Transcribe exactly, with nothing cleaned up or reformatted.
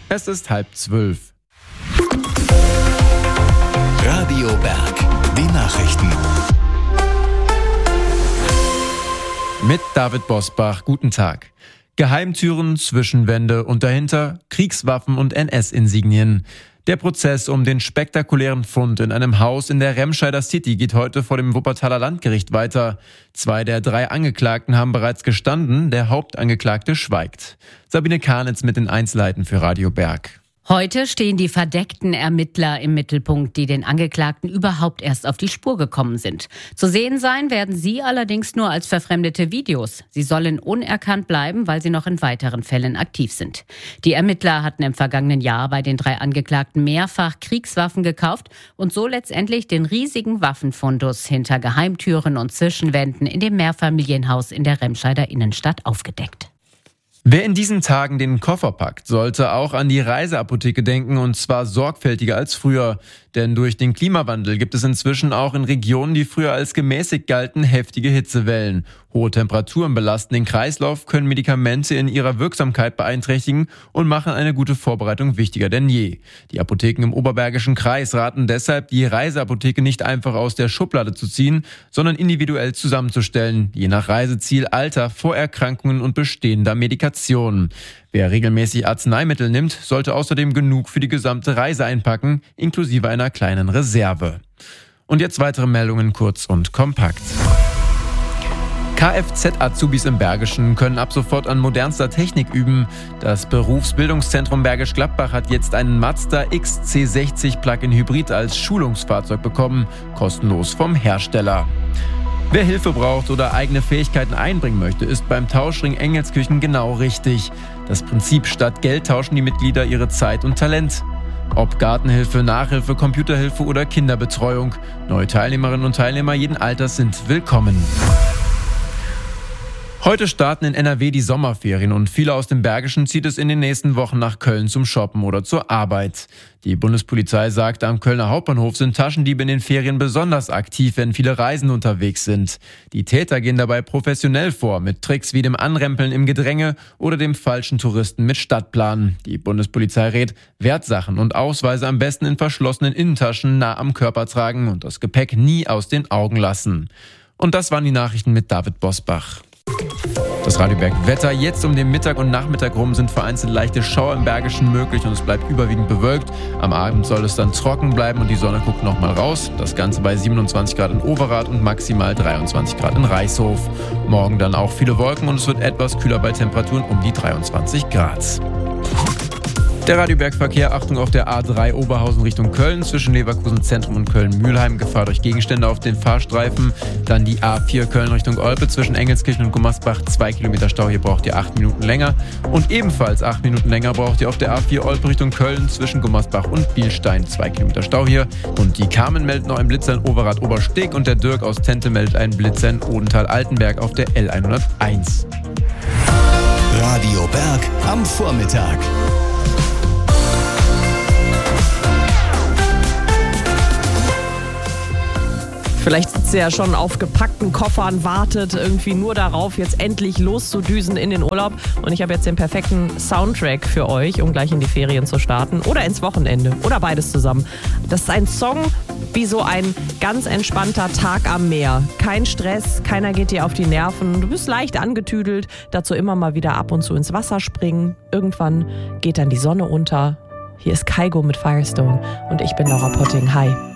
Es ist halb zwölf. Radio Berg, die Nachrichten. Mit David Bosbach, guten Tag. Geheimtüren, Zwischenwände und dahinter Kriegswaffen und N S-Insignien. Der Prozess um den spektakulären Fund in einem Haus in der Remscheider City geht heute vor dem Wuppertaler Landgericht weiter. Zwei der drei Angeklagten haben bereits gestanden, der Hauptangeklagte schweigt. Sabine Karnitz mit den Einzelheiten für Radio Berg. Heute stehen die verdeckten Ermittler im Mittelpunkt, die den Angeklagten überhaupt erst auf die Spur gekommen sind. Zu sehen sein werden sie allerdings nur als verfremdete Videos. Sie sollen unerkannt bleiben, weil sie noch in weiteren Fällen aktiv sind. Die Ermittler hatten im vergangenen Jahr bei den drei Angeklagten mehrfach Kriegswaffen gekauft und so letztendlich den riesigen Waffenfundus hinter Geheimtüren und Zwischenwänden in dem Mehrfamilienhaus in der Remscheider Innenstadt aufgedeckt. Wer in diesen Tagen den Koffer packt, sollte auch an die Reiseapotheke denken, und zwar sorgfältiger als früher. Denn durch den Klimawandel gibt es inzwischen auch in Regionen, die früher als gemäßigt galten, heftige Hitzewellen. Hohe Temperaturen belasten den Kreislauf, können Medikamente in ihrer Wirksamkeit beeinträchtigen und machen eine gute Vorbereitung wichtiger denn je. Die Apotheken im Oberbergischen Kreis raten deshalb, die Reiseapotheke nicht einfach aus der Schublade zu ziehen, sondern individuell zusammenzustellen, je nach Reiseziel, Alter, Vorerkrankungen und bestehender Medikationen. Wer regelmäßig Arzneimittel nimmt, sollte außerdem genug für die gesamte Reise einpacken, inklusive einer kleinen Reserve. Und jetzt weitere Meldungen kurz und kompakt. Kfz-Azubis im Bergischen können ab sofort an modernster Technik üben. Das Berufsbildungszentrum Bergisch Gladbach hat jetzt einen Mazda X C sechzig Plug-in Hybrid als Schulungsfahrzeug bekommen, kostenlos vom Hersteller. Wer Hilfe braucht oder eigene Fähigkeiten einbringen möchte, ist beim Tauschring Engelskirchen genau richtig. Das Prinzip: statt Geld tauschen die Mitglieder ihre Zeit und Talent. Ob Gartenhilfe, Nachhilfe, Computerhilfe oder Kinderbetreuung. Neue Teilnehmerinnen und Teilnehmer jeden Alters sind willkommen. Heute starten in N R W die Sommerferien und viele aus dem Bergischen zieht es in den nächsten Wochen nach Köln zum Shoppen oder zur Arbeit. Die Bundespolizei sagt, am Kölner Hauptbahnhof sind Taschendiebe in den Ferien besonders aktiv, wenn viele Reisende unterwegs sind. Die Täter gehen dabei professionell vor, mit Tricks wie dem Anrempeln im Gedränge oder dem falschen Touristen mit Stadtplan. Die Bundespolizei rät, Wertsachen und Ausweise am besten in verschlossenen Innentaschen nah am Körper tragen und das Gepäck nie aus den Augen lassen. Und das waren die Nachrichten mit David Bosbach. Das Radio Berg Wetter. Jetzt um den Mittag und Nachmittag rum sind vereinzelt leichte Schauer im Bergischen möglich und es bleibt überwiegend bewölkt. Am Abend soll es dann trocken bleiben und die Sonne guckt nochmal raus. Das Ganze bei siebenundzwanzig Grad in Overath und maximal dreiundzwanzig Grad in Reichshof. Morgen dann auch viele Wolken und es wird etwas kühler bei Temperaturen um die dreiundzwanzig Grad. Der Radioberg-Verkehr, Achtung auf der A drei Oberhausen Richtung Köln, zwischen Leverkusen Zentrum und Köln-Mühlheim, Gefahr durch Gegenstände auf den Fahrstreifen. Dann die A vier Köln Richtung Olpe, zwischen Engelskirchen und Gummersbach, zwei Kilometer Stau, hier braucht ihr acht Minuten länger. Und ebenfalls acht Minuten länger braucht ihr auf der A vier Olpe Richtung Köln, zwischen Gummersbach und Bielstein, zwei Kilometer Stau hier. Und die Carmen meldet noch einen Blitzer in Overath-Obersteg und der Dirk aus Tente meldet einen Blitzer in Odenthal-Altenberg auf der L hunderteins. Radio Berg am Vormittag. Vielleicht sitzt ihr ja schon auf gepackten Koffern, wartet irgendwie nur darauf, jetzt endlich loszudüsen in den Urlaub. Und ich habe jetzt den perfekten Soundtrack für euch, um gleich in die Ferien zu starten. Oder ins Wochenende. Oder beides zusammen. Das ist ein Song wie so ein ganz entspannter Tag am Meer. Kein Stress, keiner geht dir auf die Nerven. Du bist leicht angetüdelt. Dazu immer mal wieder ab und zu ins Wasser springen. Irgendwann geht dann die Sonne unter. Hier ist Kaigo mit Firestone. Und ich bin Laura Potting. Hi.